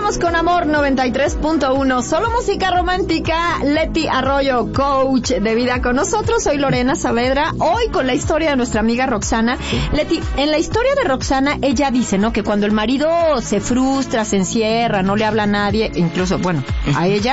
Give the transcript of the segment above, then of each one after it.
Continuamos con Amor 93.1, solo música romántica. Leti Arroyo, coach de vida con nosotros. Soy Lorena Saavedra, hoy con la historia de nuestra amiga Roxana. Leti, en la historia de Roxana, ella dice, ¿no?, que cuando el marido se frustra, se encierra, no le habla a nadie, incluso, bueno, a ella,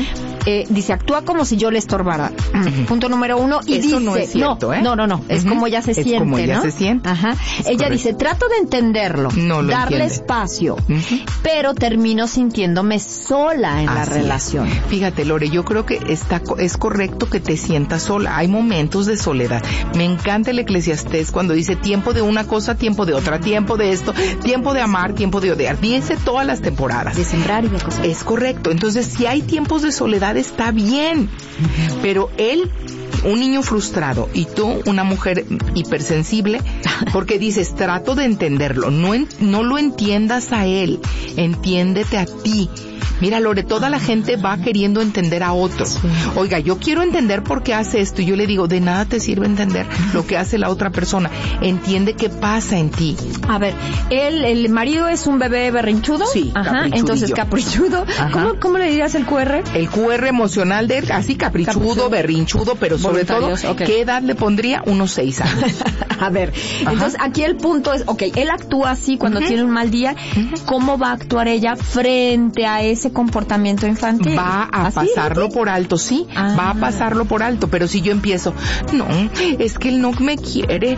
dice, actúa como si yo le estorbara. Punto número 1. Y eso dice, no es cierto, no, es como ella se siente, como ella ¿no? se siente. Ajá. Ella dice, trato de entenderlo, darle espacio, pero termino sintiéndome sola en la relación. Fíjate, Lore, yo creo que es correcto que te sientas sola. Hay momentos de soledad. Me encanta el Eclesiastés cuando dice tiempo de una cosa, tiempo de otra, tiempo de esto, tiempo de amar, tiempo de odiar. Dice todas las temporadas. De sembrar y de cosas. Es correcto. Entonces, si hay tiempos de soledad, está bien. Pero él, un niño frustrado, y tú, una mujer hipersensible, porque dices, trato de entenderlo. No lo entiendas a él, entiéndete a ti. Mira, Lore, toda la gente va queriendo entender a otros. Sí. Oiga, yo quiero entender por qué hace esto. Y yo le digo, de nada te sirve entender lo que hace la otra persona. Entiende qué pasa en ti. A ver, el marido es un bebé berrinchudo. Sí, ajá, entonces caprichudo. ¿Cómo le dirías el QR? El QR emocional de él, así caprichudo, berrinchudo, pero sobre todo, ¿qué edad le pondría? Unos 6 años. A ver, entonces aquí el punto es, él actúa así cuando tiene un mal día. ¿Cómo va a actuar ella frente a ese comportamiento infantil? Va a pasarlo por alto, sí, va a pasarlo por alto, pero si yo empiezo, no, es que él no me quiere,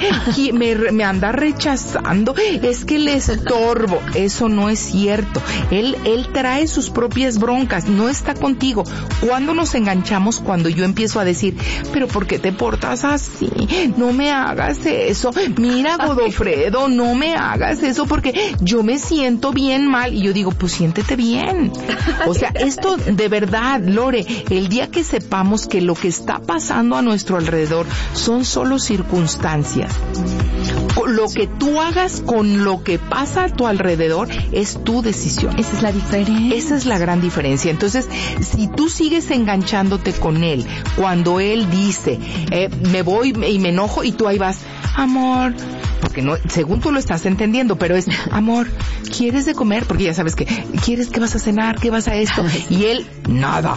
me anda rechazando, es que le estorbo, eso no es cierto. Él trae sus propias broncas, no está contigo. ¿Cuándo nos enganchamos? Cuando yo empiezo a decir, pero ¿por qué te portas así? No me hagas eso, mira, Godofredo, no me hagas eso porque yo me siento bien mal. Y yo digo, pues siéntete bien. O sea, esto de verdad, Lore, el día que sepamos que lo que está pasando a nuestro alrededor son solo circunstancias, lo que tú hagas con lo que pasa a tu alrededor es tu decisión. Esa es la diferencia. Esa es la gran diferencia. Entonces, si tú sigues enganchándote con él, cuando él dice, me voy y me enojo, y tú ahí vas, amor, porque no, según tú lo estás entendiendo, pero es, amor, ¿quieres de comer? Porque ya sabes que, ¿quieres que vas a cenar? ¿Qué vas a esto? Y él, nada,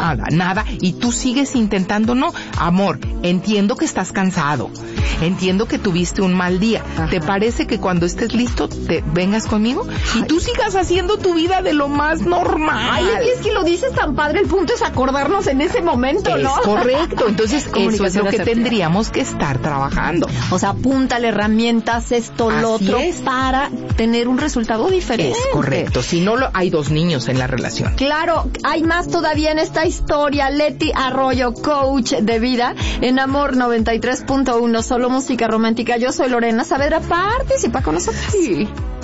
y tú sigues intentando, no, amor, entiendo que estás cansado, entiendo que tuviste un mal día, ¿te parece que cuando estés listo te vengas conmigo? Y tú sigas haciendo tu vida de lo más normal. Ay, es que lo dices tan padre, el punto es acordarnos en ese momento, ¿no? Es correcto, entonces eso es lo que tendríamos que estar trabajando. O sea, apúntale herramientas, esto, lo otro, para tener un resultado diferente. Es correcto, si no hay 2 niños en la relación. Claro, hay más todavía en esta historia. Leti Arroyo, coach de vida, en Amor 93.1, solo música romántica. Yo soy Lorena Saavedra, participa con nosotros. Sí.